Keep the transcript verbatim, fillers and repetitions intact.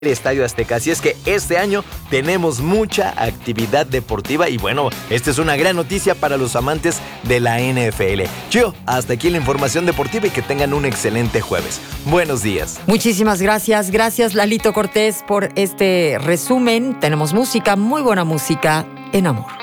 Estadio Azteca. Así es que este año tenemos mucha actividad deportiva y bueno, esta es una gran noticia para los amantes de la N F L. Yo, hasta aquí la información deportiva y que tengan un excelente jueves. Buenos días. Muchísimas gracias. Gracias, Lalito Cortés, por este resumen. Tenemos música, muy buena música en Amor.